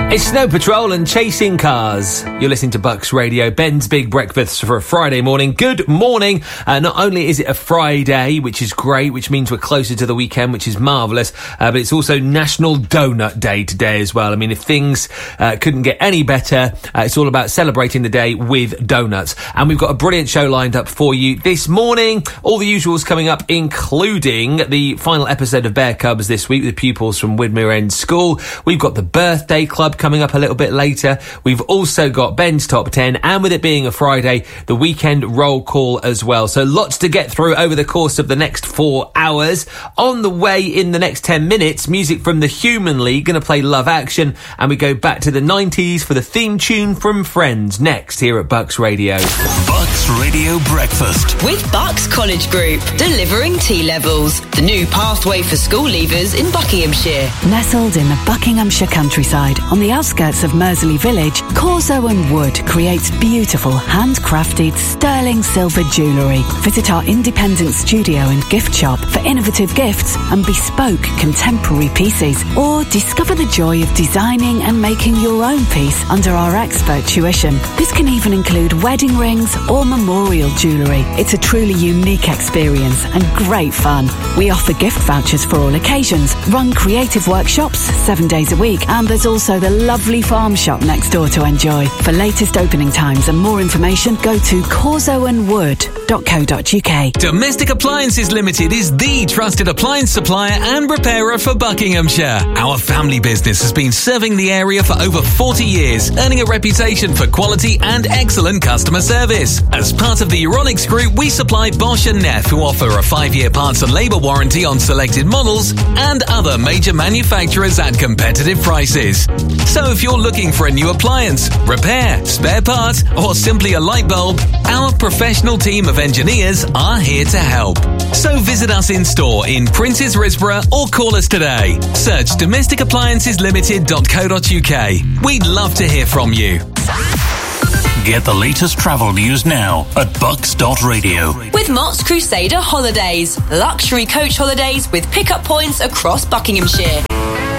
It's Snow Patrol and Chasing Cars. You're listening to Bucks Radio, Ben's Big Breakfast for a Friday morning. Good morning. Not only is it a Friday, which is great, which means we're closer to the weekend, which is marvellous, but it's also National Donut Day today as well. I mean, if things couldn't get any better, it's all about celebrating the day with donuts. And we've got a brilliant show lined up for you this morning. All the usuals coming up, including the final episode of Bear Cubs this week with pupils from Widmer End School. We've got the Birthday Club coming up a little bit later. We've also got Ben's Top 10, and with it being a Friday, the weekend roll call as well. So lots to get through over the course of the next 4 hours. On the way in the next 10 minutes, music from the Human League, going to play Love Action, and we go back to the 90s for the theme tune from Friends next here at Bucks Radio. Bucks Radio Breakfast. With Bucks College Group, delivering T-levels, the new pathway for school leavers in Buckinghamshire. Nestled in the Buckinghamshire countryside, on the outskirts of Mersey Village, Corso & Wood creates beautiful, handcrafted sterling silver jewellery. Visit our independent studio and gift shop for innovative gifts and bespoke contemporary pieces, or discover the joy of designing and making your own piece under our expert tuition. This can even include wedding rings or memorial jewellery. It's a truly unique experience and great fun. We offer gift vouchers for all occasions, run creative workshops 7 days a week, and there's also the lovely farm shop next door to enjoy. For latest opening times and more information, go to corsoandwood.co.uk. Domestic Appliances Limited is the trusted appliance supplier and repairer for Buckinghamshire. Our family business has been serving the area for over 40 years, earning a reputation for quality and excellent customer service. As part of the Euronics Group, we supply Bosch and Neff, who offer a 5-year parts and labour warranty on selected models, and other major manufacturers at competitive prices. So if you're looking for a new appliance, repair, spare part, or simply a light bulb, our professional team of engineers are here to help. So visit us in store in Princes Risborough or call us today. Search domesticapplianceslimited.co.uk. We'd love to hear from you. Get the latest travel news now at bucks.radio. With Mott's Crusader Holidays, luxury coach holidays with pickup points across Buckinghamshire.